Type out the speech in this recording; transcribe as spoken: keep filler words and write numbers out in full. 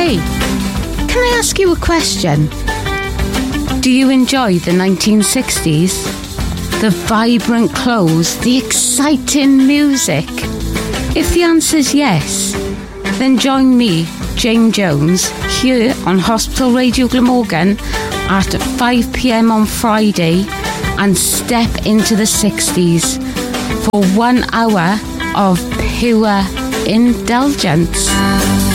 Hey, can I ask you a question? Do you enjoy the nineteen sixties? The vibrant clothes, the exciting music? If the answer's yes, then join me, Jane Jones, here on Hospital Radio Glamorgan at five p.m. on Friday and step into the sixties for one hour of pure indulgence.